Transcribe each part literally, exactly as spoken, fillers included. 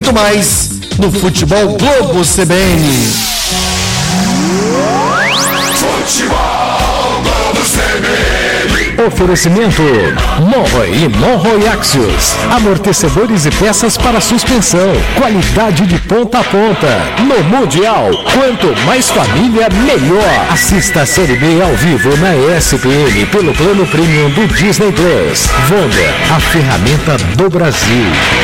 muito mais no Futebol Globo C B N. Futebol Globo C B N. Oferecimento Monroe e Monroe Axios, amortecedores e peças para suspensão, qualidade de ponta a ponta. No Mundial, quanto mais família, melhor. Assista a Série B ao vivo na E S P N pelo plano premium do Disney Plus. Vonda, a ferramenta do Brasil.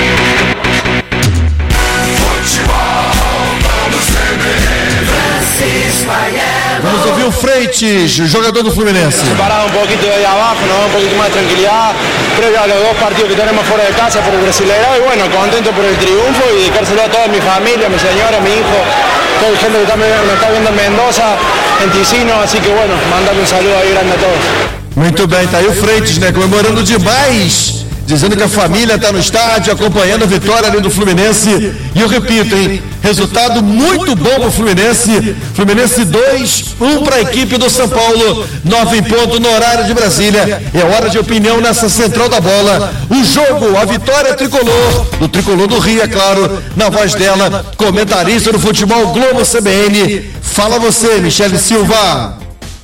Vamos ouvir o Freitas, jogador do Fluminense. Parar um pouquinho de aí abaixo, nos um pouquinho mais de tranquilidade, previo a los dos partidos que tenemos fuera de casa por el Brasileirão, y bueno, contento por el triunfo y dedicárselo a toda mi familia, mi señora, mi hijo, toda la gente que está, me está viendo en Mendoza, en Ticino, así que bueno, mandarle un saludo aí grande a todos. Muito bem, tá aí o Freitas, né, comemorando demais, dizendo que a família está no estádio, acompanhando a vitória ali do Fluminense. E eu repito, hein, resultado muito bom para o Fluminense. Fluminense dois, um para a equipe do São Paulo, nove em ponto no horário de Brasília. É hora de opinião nessa central da bola. O jogo, a vitória tricolor, do tricolor do Rio, é claro, na voz dela, comentarista do Futebol Globo C B N. Fala você, Michele Silva.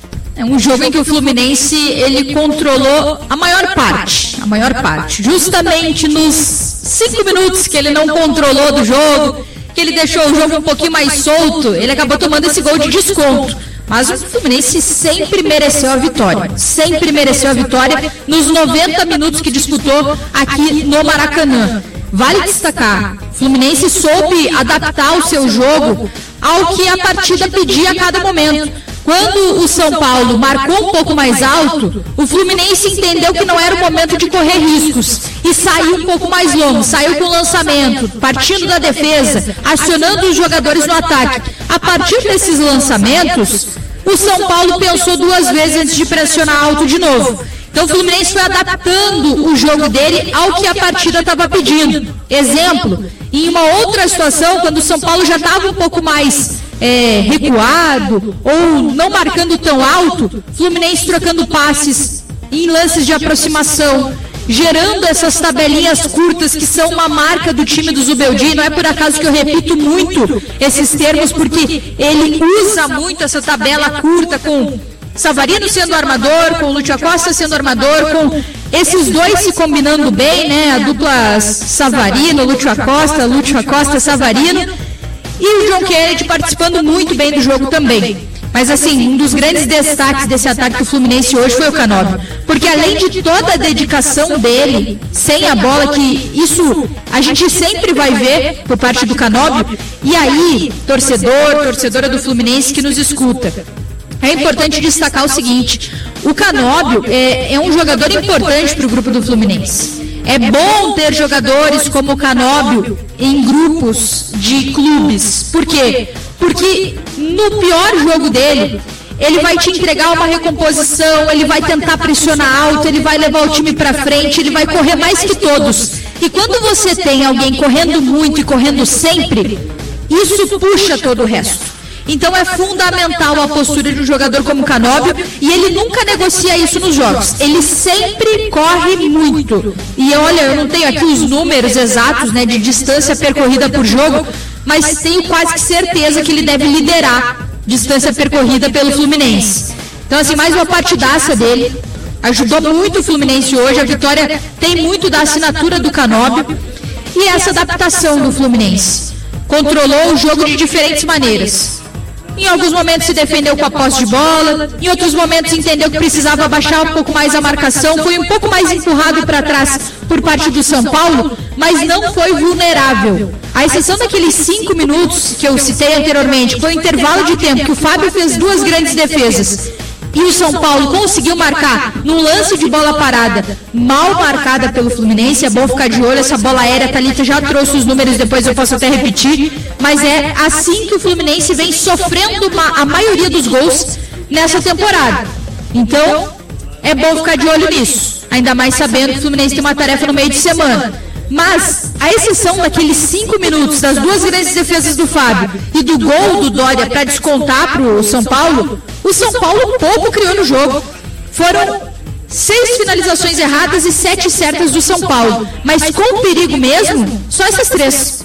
É um jogo em que o Fluminense, ele controlou a maior parte, a maior parte. Justamente nos cinco minutos que ele não controlou do jogo, que ele deixou o jogo um pouquinho mais solto, ele acabou tomando esse gol de desconto. Mas o Fluminense sempre mereceu a vitória, sempre mereceu a vitória nos noventa minutos que disputou aqui no Maracanã. Vale destacar, o Fluminense soube adaptar o seu jogo ao que a partida pedia a cada momento. Quando o São Paulo marcou um pouco mais alto, o Fluminense entendeu que não era o momento de correr riscos e saiu um pouco mais longo, saiu com o lançamento, partindo da defesa, acionando os jogadores no ataque. A partir desses lançamentos, o São Paulo pensou duas vezes antes de pressionar alto de novo. Então o Fluminense foi adaptando o jogo dele ao que a partida estava pedindo. Exemplo, em uma outra situação, quando o São Paulo já estava um pouco mais é, recuado ou não marcando tão alto, Fluminense trocando passes em lances de aproximação, gerando essas tabelinhas curtas que são uma marca do time do Zubeldia. Não é por acaso que eu repito muito esses termos, porque ele usa muito essa tabela curta com Savarino sendo armador, com o Lúcio Acosta sendo armador, com esses dois se combinando bem, né? A dupla Savarino, Lúcio Acosta, Lúcio Acosta, Savarino, e o John Kennedy participando muito bem do jogo também. Mas assim, um dos grandes destaques desse ataque do Fluminense hoje foi o Canóbio, porque além de toda a dedicação dele, sem a bola, que isso a gente sempre vai ver por parte do Canóbio, e aí, torcedor, torcedora do Fluminense que nos escuta, é importante destacar o seguinte: o Canóbio é, é um jogador importante para o grupo do Fluminense. É bom ter jogadores como o Canóbio em grupos de clubes. Por quê? Porque no pior jogo dele, ele vai te entregar uma recomposição, ele vai tentar pressionar alto, ele vai levar o time para frente, ele vai correr mais que todos. E quando você tem alguém correndo muito e correndo sempre, isso puxa todo o resto. Então é fundamental a postura de um jogador como o Canóbio, e ele nunca negocia isso nos jogos. Ele sempre corre muito. E olha, eu não tenho aqui os números exatos, né, de distância percorrida por jogo, mas tenho quase que certeza que ele deve liderar distância percorrida pelo Fluminense. Então assim, mais uma partidaça dele. Ajudou muito o Fluminense hoje. A vitória tem muito da assinatura do Canóbio e essa adaptação do Fluminense. Controlou o jogo de diferentes maneiras. Em alguns momentos se defendeu com a posse de bola, em outros momentos entendeu que precisava abaixar um pouco mais a marcação, foi um pouco mais empurrado para trás por parte do São Paulo, mas não foi vulnerável. A exceção daqueles cinco minutos que eu citei anteriormente, foi um intervalo de tempo que o Fábio fez duas grandes defesas e o São Paulo conseguiu marcar num lance de bola parada, mal marcada pelo Fluminense. É bom ficar de olho, essa bola aérea, a Thalita já trouxe os números, depois eu posso até repetir, mas é assim que o Fluminense vem sofrendo uma, a maioria dos gols nessa temporada. Então, é bom ficar de olho nisso, ainda mais sabendo que o Fluminense tem uma tarefa no meio de semana. Mas, a exceção daqueles cinco minutos, das duas grandes defesas do Fábio e do gol do Dória para descontar para o São Paulo, o São Paulo pouco criou no jogo. Foram seis finalizações erradas e sete certas do São Paulo. Mas com perigo mesmo, só essas três.